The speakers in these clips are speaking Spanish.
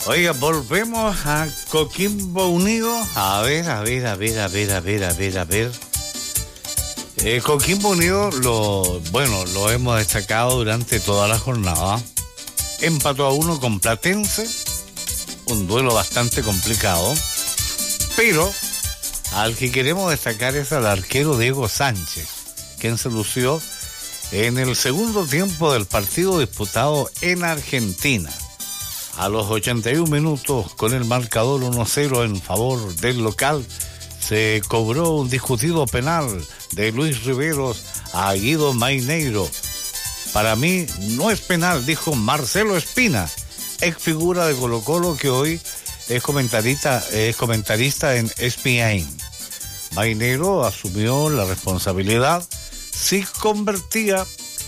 Oiga, volvemos a Coquimbo Unido. A ver. Coquimbo Unido lo hemos destacado durante toda la jornada. Empató a 1 con Platense, un duelo bastante complicado, pero al que queremos destacar es al arquero Diego Sánchez, quien se lució en el segundo tiempo del partido disputado en Argentina. A los 81 minutos, con el marcador 1-0 en favor del local, se cobró un discutido penal de Luis Riveros a Guido Maineiro. Para mí no es penal, dijo Marcelo Espina, ex figura de Colo-Colo, que hoy es comentarista en ESPN. Maineiro asumió la responsabilidad. Si convertía,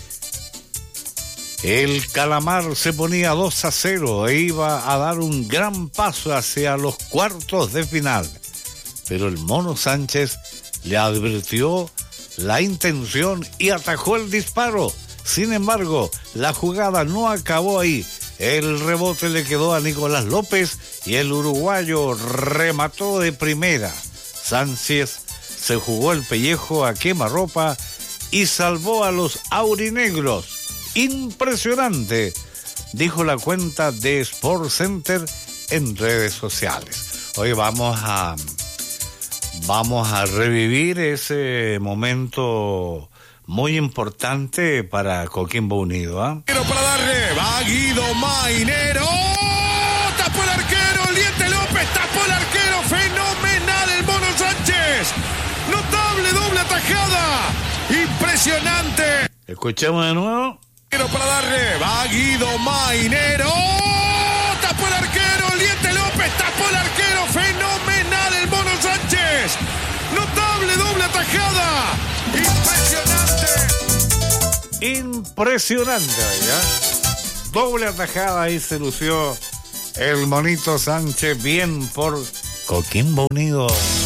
el Calamar se ponía 2-0 e iba a dar un gran paso hacia los cuartos de final. Pero el Mono Sánchez le advirtió la intención y atajó el disparo. Sin embargo, la jugada no acabó ahí. El rebote le quedó a Nicolás López y el uruguayo remató de primera. Sánchez se jugó el pellejo a quemarropa y salvó a los aurinegros. Impresionante, dijo la cuenta de Sport Center en redes sociales. Hoy vamos a revivir ese momento muy importante para Coquimbo Unido, ¿eh? Pero para darle, va Guido Maineiro, tapó el arquero, Liente López, tapó el arquero, fenomenal el Mono Sánchez, notable doble atajada, impresionante. Escuchemos de nuevo. Pero para darle, va Guido Maineiro, tapó el arquero, Liente López, tapó el arquero, fenomenal el Mono Sánchez, notable doble atajada, impresionante, ¿ya? Doble atajada y se lució el Monito Sánchez, bien por Coquimbo Unido.